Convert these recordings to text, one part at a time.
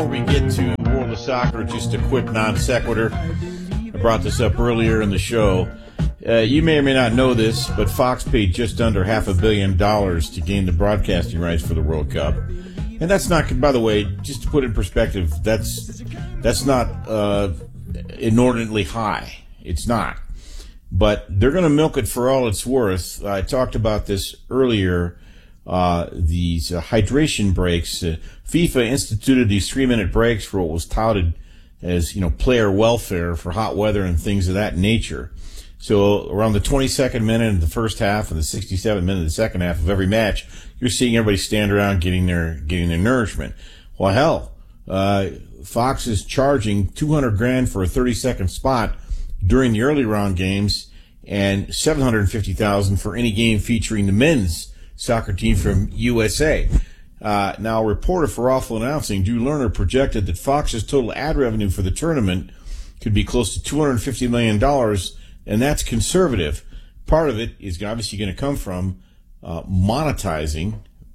Before we get to World of Soccer, just a quick non sequitur. I brought this up earlier in the show. You may or may not know this, but Fox paid just under $500 million to gain the broadcasting rights for the World Cup. And that's not, by the way, just to put it in perspective, that's not inordinately high. It's not. But they're going to milk it for all it's worth. I talked about this earlier, these hydration breaks. FIFA instituted these 3-minute breaks for what was touted as, player welfare for hot weather and things of that nature. So around the 22nd minute of the first half and the 67th minute of the second half of every match, you're seeing everybody stand around getting their nourishment. Well, hell, Fox is charging $200,000 for a 30-second spot during the early round games and $750,000 for any game featuring the men's soccer team from USA. Now, a reporter for Awful Announcing, Drew Lerner, projected that Fox's total ad revenue for the tournament could be close to $250 million, and that's conservative. Part of it is obviously going to come from monetizing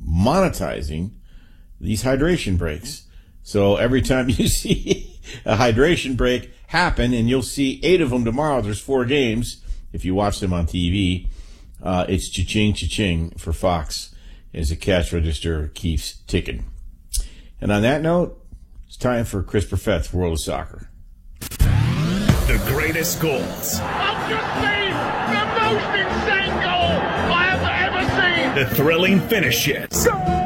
these hydration breaks. So every time you see a hydration break happen, and you'll see 8 of them tomorrow, there's 4 games, if you watch them on TV, it's cha-ching, cha-ching for Fox as the cash register keeps ticking. And on that note, it's time for Chris Perfett's World of Soccer. The greatest goals. I've just seen the most insane goal I have ever seen. The thrilling finishes.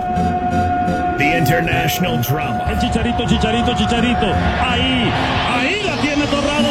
The international drama. El Chicharito. Ahí la tiene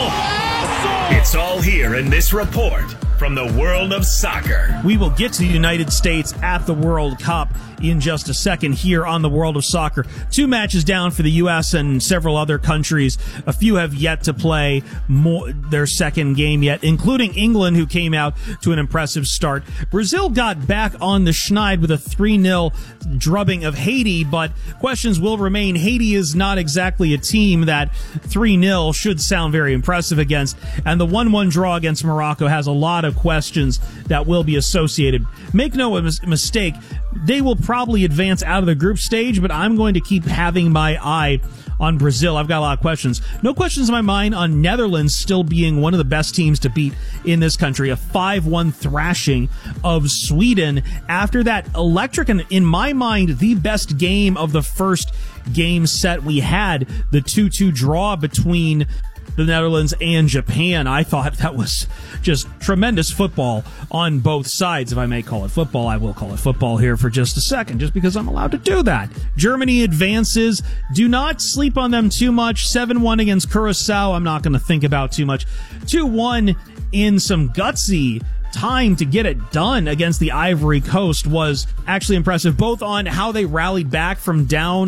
Torrado. It's all here in this report from the world of soccer. We will get to the United States at the World Cup in just a second here on the World of Soccer. 2 matches down for the U.S. and several other countries. A few have yet to play their second game yet, including England, who came out to an impressive start. Brazil got back on the schneid with a 3-0 drubbing of Haiti, but questions will remain. Haiti is not exactly a team that 3-0 should sound very impressive against, and the 1-1 draw against Morocco has a lot of questions that will be associated. Make no mistake, they will probably advance out of the group stage, but I'm going to keep having my eye on Brazil. I've got a lot of questions. No questions in my mind on Netherlands still being one of the best teams to beat in this country. A 5-1 thrashing of Sweden after that electric and, in my mind, the best game of the first game set we had, the 2-2 draw between the Netherlands and Japan. I thought that was just tremendous football on both sides. If I may call it football, I will call it football here for just a second, just because I'm allowed to do that. Germany advances. Do not sleep on them too much. 7-1 against Curacao. I'm not going to think about too much. 2-1 in some gutsy time to get it done against the Ivory Coast was actually impressive, both on how they rallied back from down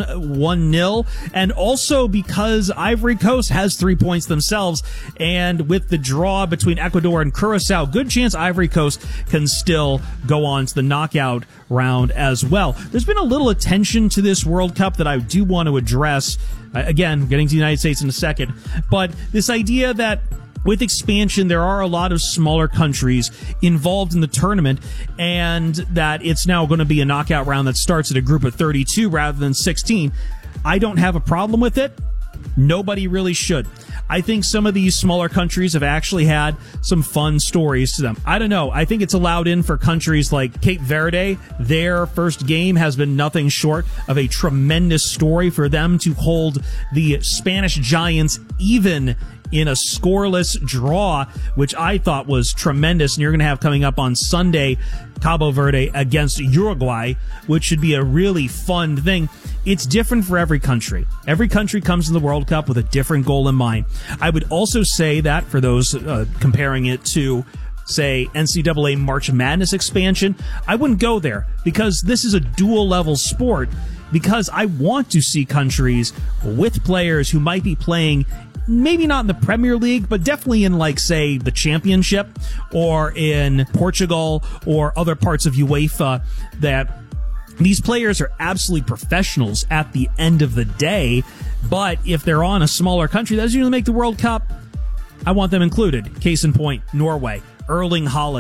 1-0 and also because Ivory Coast has 3 points themselves, and with the draw between Ecuador and Curacao, good chance Ivory Coast can still go on to the knockout round as well. There's been a little attention to this World Cup that I do want to address. Again, getting to the United States in a second, but this idea that with expansion, there are a lot of smaller countries involved in the tournament, and that it's now going to be a knockout round that starts at a group of 32 rather than 16. I don't have a problem with it. Nobody really should. I think some of these smaller countries have actually had some fun stories to them. I don't know. I think it's allowed in for countries like Cape Verde. Their first game has been nothing short of a tremendous story for them to hold the Spanish Giants even in a scoreless draw, which I thought was tremendous. And you're going to have coming up on Sunday, Cabo Verde against Uruguay, which should be a really fun thing. It's different for every country. Every country comes in the World Cup with a different goal in mind. I would also say that for those comparing it to, say, NCAA March Madness expansion, I wouldn't go there because this is a dual-level sport, because I want to see countries with players who might be playing maybe not in the Premier League, but definitely in, like, say, the Championship or in Portugal or other parts of UEFA, that these players are absolutely professionals at the end of the day. But if they're on a smaller country that doesn't usually make the World Cup, I want them included. Case in point, Norway, Erling Haaland,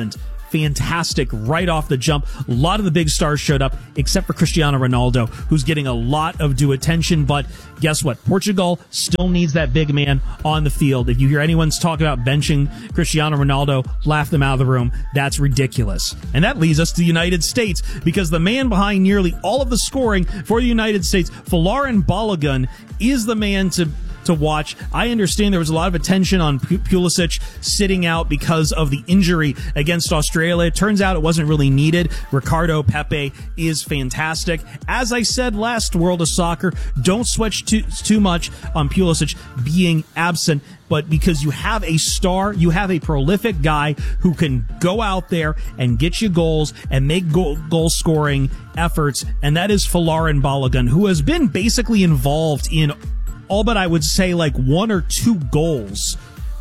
fantastic right off the jump. A lot of the big stars showed up, except for Cristiano Ronaldo, who's getting a lot of due attention. But guess what? Portugal still needs that big man on the field. If you hear anyone's talk about benching Cristiano Ronaldo, laugh them out of the room. That's ridiculous. And that leads us to the United States, because the man behind nearly all of the scoring for the United States, Folarin Balogun, is the man to watch. I understand there was a lot of attention on Pulisic sitting out because of the injury against Australia. It turns out it wasn't really needed. Ricardo Pepe is fantastic. As I said last World of Soccer, don't sweat too much on Pulisic being absent, but because you have a star, you have a prolific guy who can go out there and get you goals and make goal scoring efforts, and that is Folarin Balogun, who has been basically involved in all but I would say like 1 or 2 goals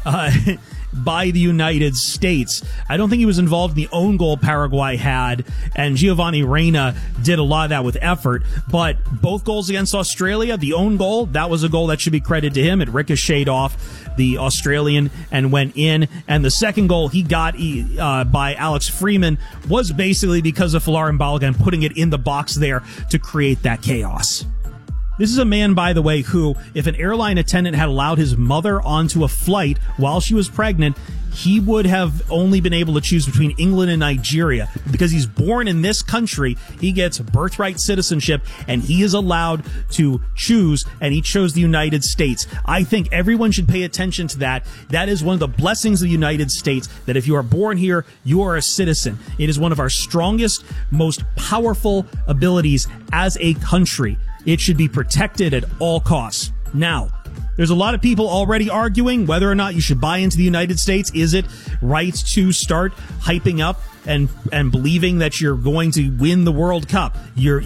by the United States. I don't think he was involved in the own goal Paraguay had, and Giovanni Reyna did a lot of that with effort. But both goals against Australia, the own goal, that was a goal that should be credited to him. It ricocheted off the Australian and went in. And the second goal he got by Alex Freeman was basically because of Folarin Balogun putting it in the box there to create that chaos. This is a man, by the way, who, if an airline attendant had allowed his mother onto a flight while she was pregnant, he would have only been able to choose between England and Nigeria. Because he's born in this country, he gets birthright citizenship, and he is allowed to choose, and he chose the United States. I think everyone should pay attention to that. That is one of the blessings of the United States, that if you are born here, you are a citizen. It is one of our strongest, most powerful abilities as a country. It should be protected at all costs. Now, there's a lot of people already arguing whether or not you should buy into the United States. Is it right to start hyping up and believing that you're going to win the World Cup? You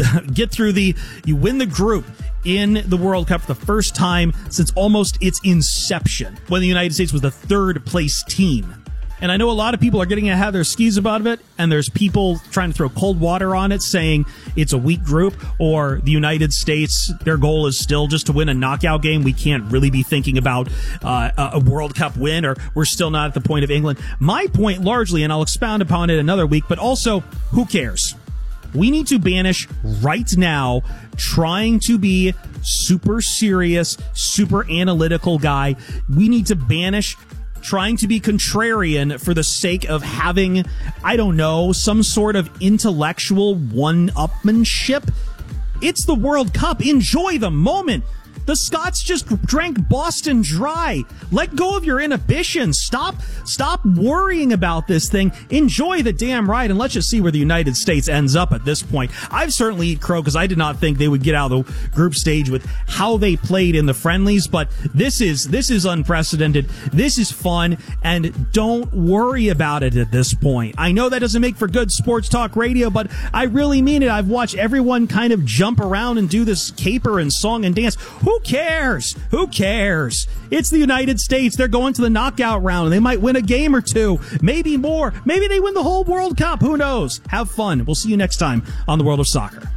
win the group in the World Cup for the first time since almost its inception, when the United States was the 3rd place team. And I know a lot of people are getting ahead of their skis about it, and there's people trying to throw cold water on it, saying it's a weak group, or the United States, their goal is still just to win a knockout game. We can't really be thinking about a World Cup win, or we're still not at the point of England. My point largely, and I'll expound upon it another week, but also, who cares? We need to banish right now trying to be super serious, super analytical guy. We need to banish trying to be contrarian for the sake of having, I don't know, some sort of intellectual one-upmanship. It's the World Cup. Enjoy the moment. The Scots just drank Boston dry. Let go of your inhibitions. Stop worrying about this thing. Enjoy the damn ride, and let's just see where the United States ends up at this point. I've certainly eaten crow because I did not think they would get out of the group stage with how they played in the friendlies, but this is unprecedented. This is fun, and don't worry about it at this point. I know that doesn't make for good sports talk radio, but I really mean it. I've watched everyone kind of jump around and do this caper and song and dance. Who cares? Who cares? It's the United States. They're going to the knockout round, and they might win a game or two, maybe more. Maybe they win the whole World Cup. Who knows? Have fun. We'll see you next time on the World of Soccer.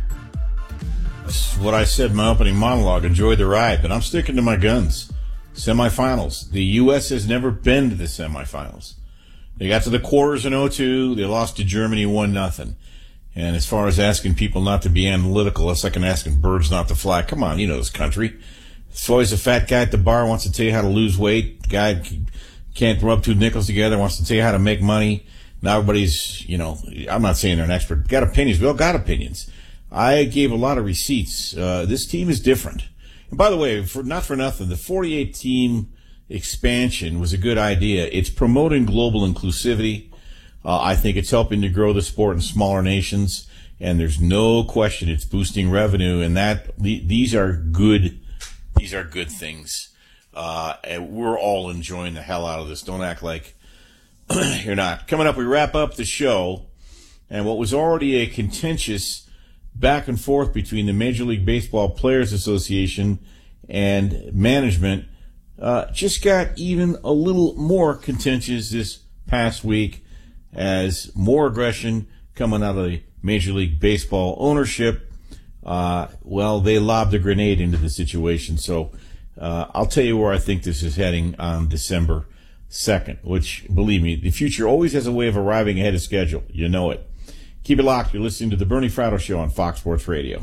That's what I said in my opening monologue. Enjoy the ride, but I'm sticking to my guns. Semifinals. The U.S. has never been to the semifinals. They got to the quarters in 2002. They lost to Germany 1-0. And as far as asking people not to be analytical, it's like asking birds not to fly. Come on, you know this country. It's always a fat guy at the bar wants to tell you how to lose weight. The guy can't rub 2 nickels together, wants to tell you how to make money. Now everybody's, I'm not saying they're an expert. Got opinions. We all got opinions. I gave a lot of receipts. This team is different. And by the way, not for nothing, the 48-team expansion was a good idea. It's promoting global inclusivity. I think it's helping to grow the sport in smaller nations, and there's no question it's boosting revenue, and these are good things. And we're all enjoying the hell out of this. Don't act like you're not. Coming up, we wrap up the show, and what was already a contentious back and forth between the Major League Baseball Players Association and management just got even a little more contentious this past week, as more aggression coming out of the Major League Baseball ownership. They lobbed a grenade into the situation. So I'll tell you where I think this is heading on December 22nd, which, believe me, the future always has a way of arriving ahead of schedule. You know it. Keep it locked. You're listening to the Bernie Fratto Show on Fox Sports Radio.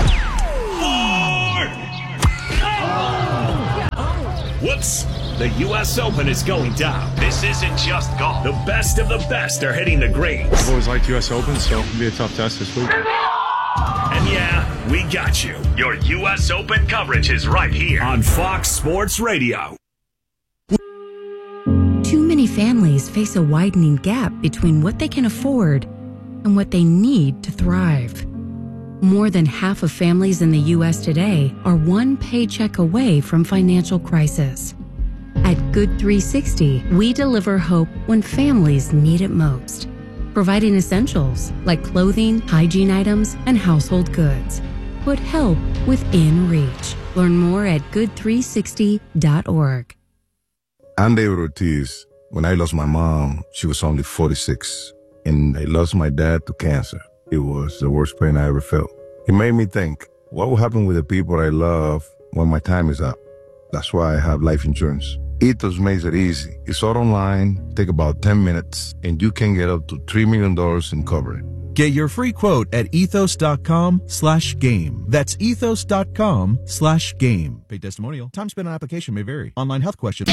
Whoops! The U.S. Open is going down. This isn't just golf. The best of the best are hitting the greens. I've always liked U.S. Open, so it'll be a tough test this week. And yeah, we got you. Your U.S. Open coverage is right here on Fox Sports Radio. Too many families face a widening gap between what they can afford and what they need to thrive. More than half of families in the U.S. today are one paycheck away from financial crisis. At Good 360, we deliver hope when families need it most, providing essentials like clothing, hygiene items, and household goods. Put help within reach. Learn more at good360.org. I'm David Ortiz. When I lost my mom, she was only 46, and I lost my dad to cancer. It was the worst pain I ever felt. It made me think, what will happen with the people I love when my time is up? That's why I have life insurance. Ethos makes it easy. It's all online, take about 10 minutes, and you can get up to $3 million in coverage. Get your free quote at ethos.com/game. That's ethos.com/game. Paid testimonial. Time spent on application may vary. Online health questions.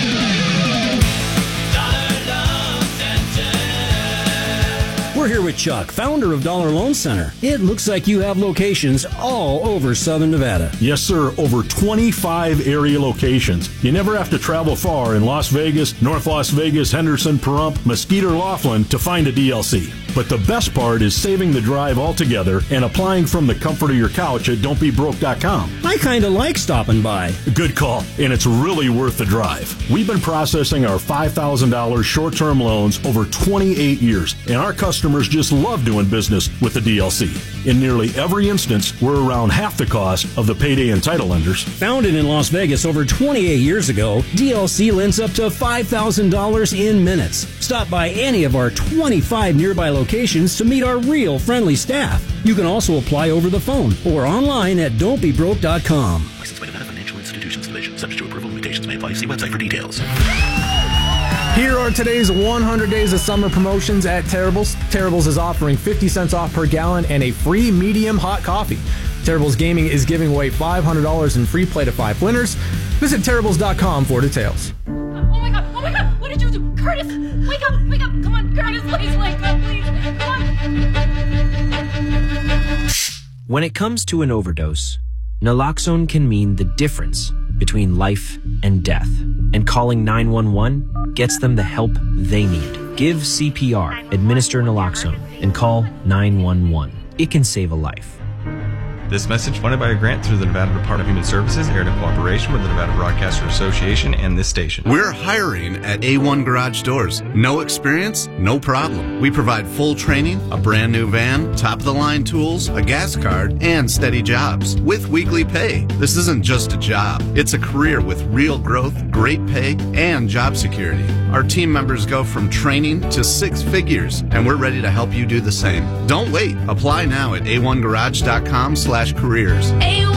We're here with Chuck, founder of Dollar Loan Center. It looks like you have locations all over Southern Nevada. Yes, sir. Over 25 area locations. You never have to travel far in Las Vegas, North Las Vegas, Henderson, Pahrump, Mesquite, or Laughlin to find a DLC. But the best part is saving the drive altogether and applying from the comfort of your couch at don'tbebroke.com. I kind of like stopping by. Good call, and it's really worth the drive. We've been processing our $5,000 short-term loans over 28 years, and our customers just love doing business with the DLC. In nearly every instance, we're around half the cost of the payday and title lenders. Founded in Las Vegas over 28 years ago, DLC lends up to $5,000 in minutes. Stop by any of our 25 nearby locations to meet our real friendly staff. You can also apply over the phone or online at don'tbebroke.com. Licensed by Nevada Financial Institutions Division. Subject to approval. Limitations may apply. See website for details. Here are today's 100 days of summer promotions at Terrible's. Terrible's is offering 50 cents off per gallon and a free medium hot coffee. Terrible's Gaming is giving away $500 in free play to 5 winners. Visit Terrible's.com for details. Oh my god, what did you do? Curtis, wake up, come on, Curtis, please wake up, please, come on. When it comes to an overdose, naloxone can mean the difference between life and death, and calling 911 gets them the help they need. Give CPR, administer naloxone, and call 911. It can save a life. This message funded by a grant through the Nevada Department of Human Services, aired in cooperation with the Nevada Broadcaster Association and this station. We're hiring at A1 Garage Doors. No experience? No problem. We provide full training, a brand new van, top-of-the-line tools, a gas card, and steady jobs with weekly pay. This isn't just a job. It's a career with real growth, great pay, and job security. Our team members go from training to 6 figures, and we're ready to help you do the same. Don't wait. Apply now at a1garage.com/careers.